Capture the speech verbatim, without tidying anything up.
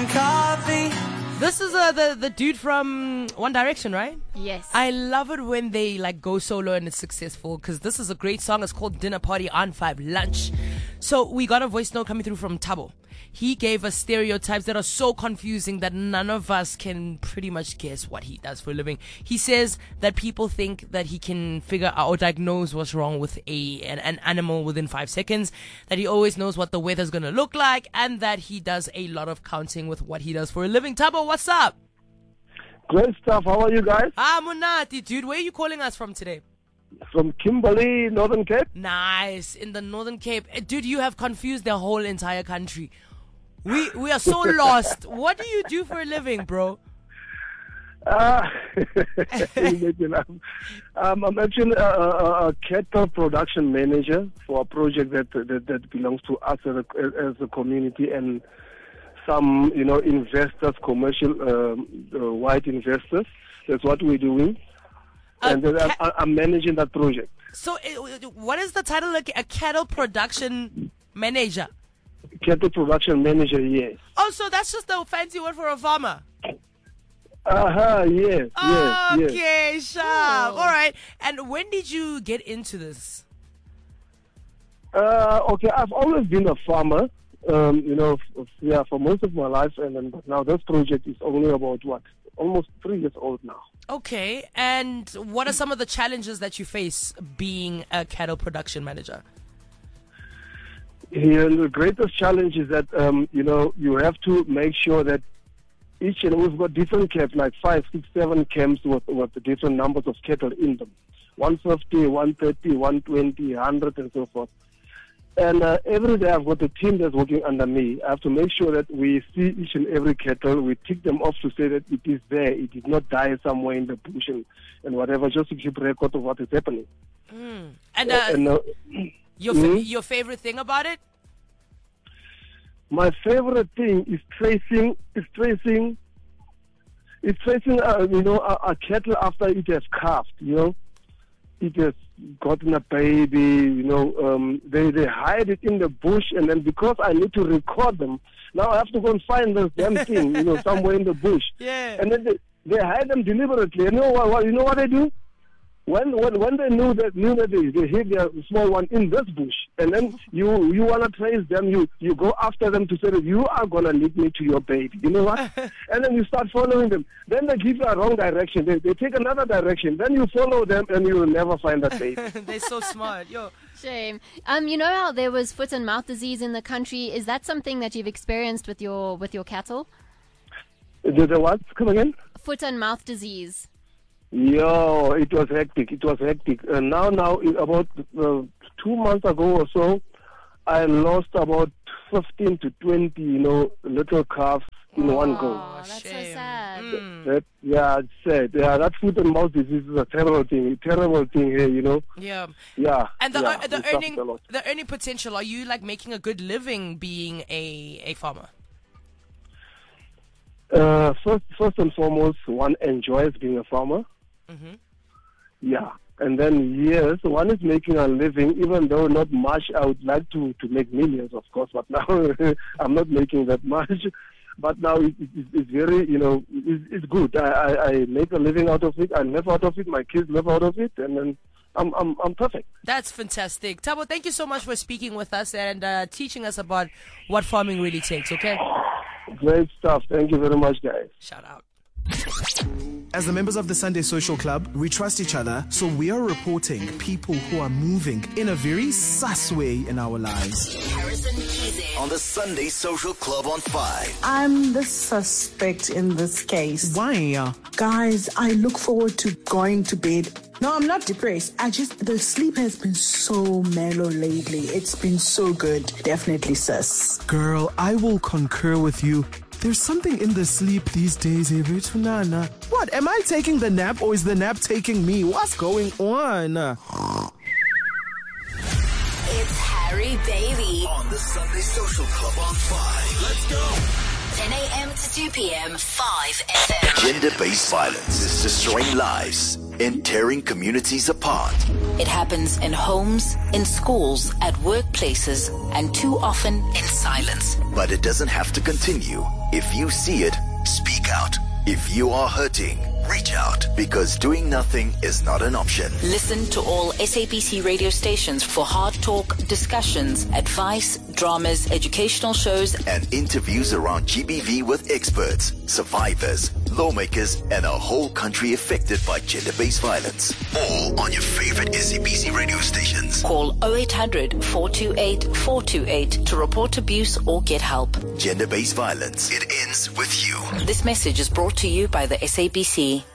some coffee. This is uh, the the dude from One Direction, right? Yes. I love it when they like go solo and it's successful, because this is a great song. It's called Dinner Party on Five Lunch. So we got a voice note coming through from Thabo. He gave us stereotypes that are so confusing that none of us can pretty much guess what he does for a living. He says that people think that he can figure out or diagnose what's wrong with a an, an animal within five seconds, that he always knows what the weather's going to look like, and that he does a lot of counting with what he does for a living. Thabo, what's up? Great stuff. How are you guys? Ah, Monati, dude. Where are you calling us from today? From Kimberley, Northern Cape. Nice. In the Northern Cape. Eh, Dude, you have confused the whole entire country. We we are so lost. What do you do for a living, bro? Uh, um, I'm actually a, a, a cattle production manager for a project that that, that belongs to us as a, as a community, and some, you know, investors, commercial um, uh, white investors. That's what we're doing. Uh, and then ca- I, I'm managing that project. So, uh, what is the title? Like a cattle production manager? Cattle production manager, yes. Oh, so that's just a fancy word for a farmer. Uh-huh, yes, yes, yes. Okay, sharp. All right. And when did you get into this? Uh, okay, I've always been a farmer, um, you know, f- yeah, for most of my life, and then but now this project is only about what, almost three years old now. Okay. And what are some of the challenges that you face being a cattle production manager? Yeah, the greatest challenge is that um, you know, you have to make sure that each and we've got different camps, like five, six, seven camps with, with the different numbers of cattle in them, one fifty, one thirty, one twenty, one hundred, and so forth. And uh, every day I've got a team that's working under me. I have to make sure that we see each and every cattle, we tick them off to say that it is there, it did not die somewhere in the bush and, and whatever, just to keep record of what is happening. Mm. And, uh, and uh, your, fa- mm? your favorite thing about it? My favorite thing is tracing, is tracing, is tracing, uh, you know, a, a cattle after it has calved, you know. It has gotten a baby, you know, um, they, they hide it in the bush, and then because I need to record them, now I have to go and find this damn thing, you know, somewhere in the bush. Yeah. And then they, they hide them deliberately. You know what, what, you know what they do? When when when they knew that knew that they, they hid their small one in this bush, and then you you wanna trace them, you you go after them to say that you are gonna lead me to your baby. You know what? And then you start following them. Then they give you a wrong direction. They they take another direction. Then you follow them, and you will never find that baby. They're so smart, yo. Shame. Um, you know how there was foot and mouth disease in the country? Is that something that you've experienced with your with your cattle? The, the what? Come again? Foot and mouth disease. Yo, it was hectic. It was hectic. Uh, now, now, in about uh, two months ago or so, I lost about fifteen to twenty, you know, little calves in oh, one go. That's so Shame. sad. Mm. That, yeah, it's sad. Yeah, that foot and mouth disease is a terrible thing. A terrible thing here, you know. Yeah. Yeah. And the yeah, uh, the it suffers earning a lot. the earning potential. Are you like making a good living being a a farmer? Uh, first, first and foremost, one enjoys being a farmer. Mm-hmm. Yeah. And then, yes, one is making a living, even though not much. I would like to, to make millions, of course, but now I'm not making that much. But now it, it, it's very, you know, it's, it's good. I, I, I make a living out of it. I live out of it. My kids live out of it. And then I'm, I'm, I'm perfect. That's fantastic. Thabo, thank you so much for speaking with us and uh, teaching us about what farming really takes, okay? Great stuff. Thank you very much, guys. Shout out. As the members of the Sunday Social Club, we trust each other, so we are reporting people who are moving in a very sus way in our lives. Harrison Kizet on the Sunday Social Club on five. I'm the suspect in this case. Why? Guys, I look forward to going to bed. No, I'm not depressed. I just, the sleep has been so mellow lately. It's been so good. Definitely sus. Girl, I will concur with you. There's something in the sleep these days, Evitunana. What? Am I taking the nap or is the nap taking me? What's going on? It's Harry Baby on the Sunday Social Club on five. Let's go. ten a.m. to two p.m. five F M. Gender-based violence is destroying lives. and tearing communities apart. It happens in homes, in schools, at workplaces, and too often in silence. But it doesn't have to continue. If you see it, speak out. If you are hurting, reach out, because doing nothing is not an option. Listen to all S A B C radio stations for hard talk, discussions, advice, dramas, educational shows, and interviews around G B V with experts, survivors, lawmakers, and a whole country affected by gender-based violence. All on your favorite S A B C radio stations. Call oh eight hundred, four two eight, four two eight to report abuse or get help. Gender-based violence. It ends with you. This message is brought to you by the S A B C.